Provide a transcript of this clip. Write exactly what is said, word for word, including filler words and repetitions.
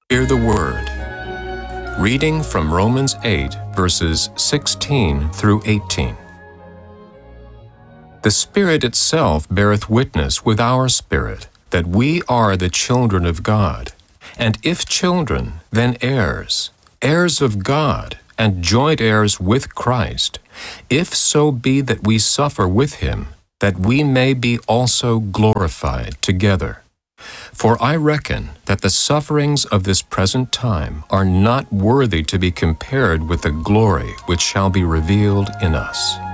Hear the Word. Reading from Romans eight, verses sixteen through eighteen. The Spirit itself beareth witness with our spirit, that we are the children of God. And if children, then heirs, heirs of God, and joint heirs with Christ, if so be that we suffer with him, that we may be also glorified together. For I reckon that the sufferings of this present time are not worthy to be compared with the glory which shall be revealed in us.